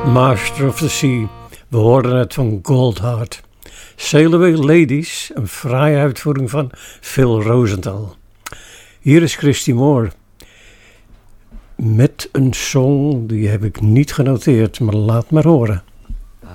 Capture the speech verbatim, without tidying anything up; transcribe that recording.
Master of the Sea. We hoorden het van Goldheart. Sail Away Ladies, een fraaie uitvoering van Phil Rosenthal. Hier is Christy Moore. Met een song, die heb ik niet genoteerd, maar laat maar horen.